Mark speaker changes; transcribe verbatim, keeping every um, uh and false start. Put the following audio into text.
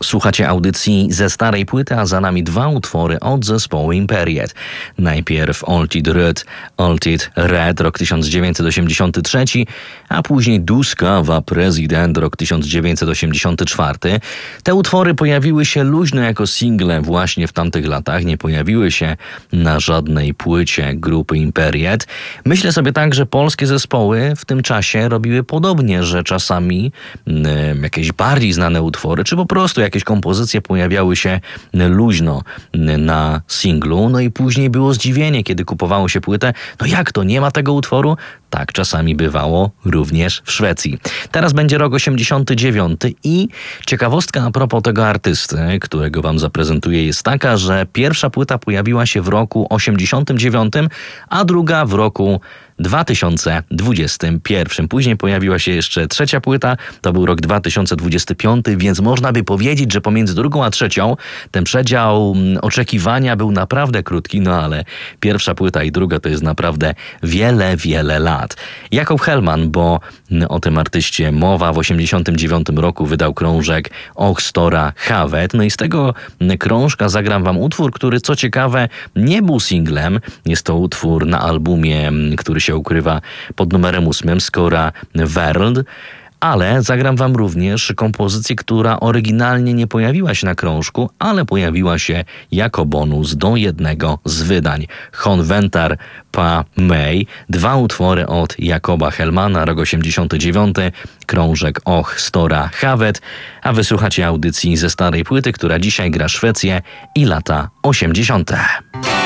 Speaker 1: Słuchacie audycji ze starej płyty, a za nami dwa utwory od zespołu Imperiet. Najpierw Alltid Röd, Alltid Red, rok tysiąc dziewięćset osiemdziesiąty trzeci, a później Duska wa Prezydent, rok tysiąc dziewięćset osiemdziesiąty czwarty. Te utwory pojawiły się luźno jako single właśnie w tamtych latach, nie pojawiły się na żadnej płycie grupy Imperiet. Myślę sobie tak, że polskie zespoły w tym czasie robiły podobnie, że czasami y, jakieś bardziej znane utwory, czy po prostu jakieś kompozycje pojawiały się luźno na singlu, no i później było zdziwienie, kiedy kupowało się płytę. No jak to, nie ma tego utworu? Tak czasami bywało również w Szwecji. Teraz będzie rok osiemdziesiąty dziewiąty i ciekawostka a propos tego artysty, którego wam zaprezentuję, jest taka, że pierwsza płyta pojawiła się w roku osiemdziesiątym dziewiątym, a druga w roku dwa tysiące dwudziestym pierwszym. Później pojawiła się jeszcze trzecia płyta, to był rok dwa tysiące dwudziesty piąty, więc można by powiedzieć, że pomiędzy drugą a trzecią ten przedział oczekiwania był naprawdę krótki, no ale pierwsza płyta i druga to jest naprawdę wiele, wiele lat. Jakub Hellman, bo o tym artyście mowa, w osiemdziesiątym dziewiątym roku wydał krążek Och Stora Havet, no i z tego krążka zagram wam utwór, który co ciekawe nie był singlem, jest to utwór na albumie, który się ukrywa pod numerem ósmym, Skora World, ale zagram wam również kompozycję, która oryginalnie nie pojawiła się na krążku, ale pojawiła się jako bonus do jednego z wydań. Hon Ventar Pa May, dwa utwory od Jakoba Hellmana, rok osiemdziesiąty dziewiąty, krążek Och Stora Havet, a wysłuchacie audycji ze starej płyty, która dzisiaj gra Szwecję i lata osiemdziesiąte.